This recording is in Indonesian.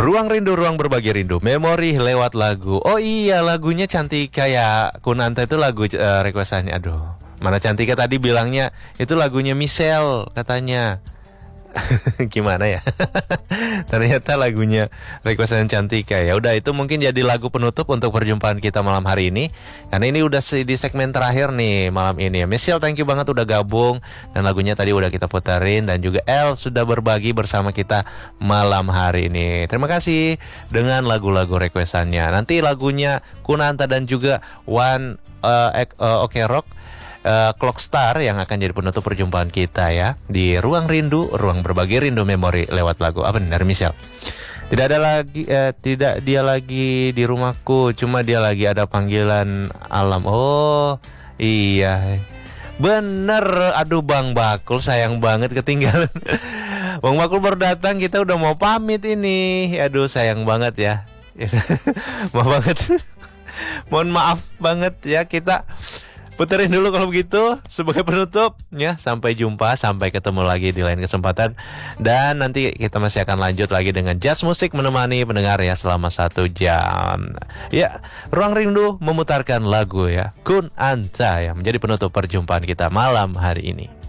Ruang Rindu, ruang berbagi rindu, memori lewat lagu. Oh iya, lagunya Cantika ya. Kunanta itu lagu requestannya. Aduh, mana Cantika tadi bilangnya itu lagunya Michelle katanya. Gimana ya? Ternyata lagunya requestan Cantika. Ya udah, itu mungkin jadi lagu penutup untuk perjumpaan kita malam hari ini. Karena ini udah di segmen terakhir nih malam ini. Michelle, thank you banget udah gabung, dan lagunya tadi udah kita puterin, dan juga El sudah berbagi bersama kita malam hari ini. Terima kasih dengan lagu-lagu requestannya. Nanti lagunya Kunanta dan juga One OK Rock, Clockstar yang akan jadi penutup perjumpaan kita ya di Ruang Rindu, ruang berbagi rindu memori lewat lagu. Apa benar Michelle? Tidak ada lagi, tidak dia lagi di rumahku, cuma dia lagi ada panggilan alam. Oh iya, bener. Aduh Bang Bakul, sayang banget ketinggalan. Bang Bakul baru datang, kita udah mau pamit ini. Aduh sayang banget ya. Maaf banget. Mohon maaf banget ya, kita puterin dulu kalau begitu sebagai penutup ya. Sampai jumpa, sampai ketemu lagi di lain kesempatan. Dan nanti kita masih akan lanjut lagi dengan jazz musik menemani pendengar ya selama 1 jam. Ya, Ruang Rindu memutarkan lagu ya Kunanta yang menjadi penutup perjumpaan kita malam hari ini.